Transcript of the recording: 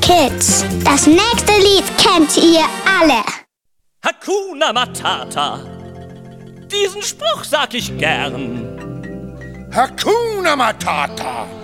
Kids. Das nächste Lied kennt ihr alle. Hakuna Matata. Diesen Spruch sag ich gern. Hakuna Matata.